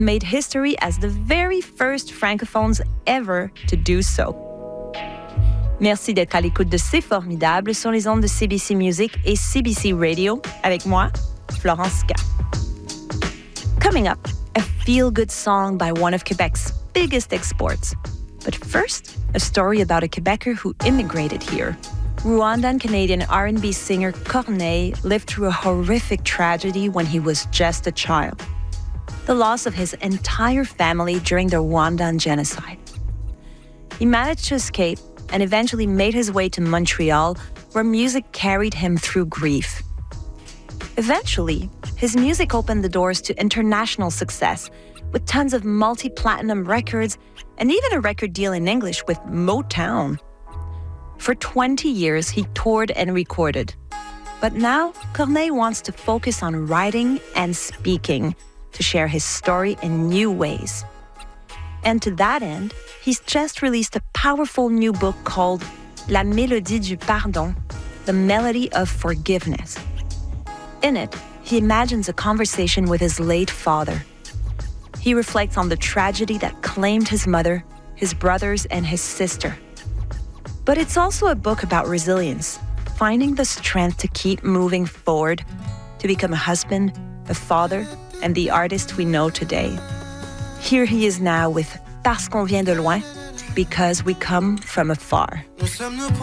made history as the very first francophones ever to do so. Merci d'être à l'écoute de C'est formidable sur les ondes de CBC Music et CBC Radio avec moi, Florence K. Coming up, a feel-good song by one of Quebec's biggest exports. But first, a story about a Quebecer who immigrated here. Rwandan-Canadian R&B singer Corneille lived through a horrific tragedy when he was just a child. The loss of his entire family during the Rwandan genocide. He managed to escape and eventually made his way to Montreal, where music carried him through grief. Eventually, his music opened the doors to international success, with tons of multi-platinum records and even a record deal in English with Motown. For 20 years, he toured and recorded. But now, Corneille wants to focus on writing and speaking to share his story in new ways. And to that end, he's just released a powerful new book called La Mélodie du Pardon, The Melody of Forgiveness. In it, he imagines a conversation with his late father. He reflects on the tragedy that claimed his mother, his brothers, and his sister. But it's also a book about resilience, finding the strength to keep moving forward, to become a husband, a father, and the artist we know today. Here he is now with Parce qu'on vient de loin, because we come from afar.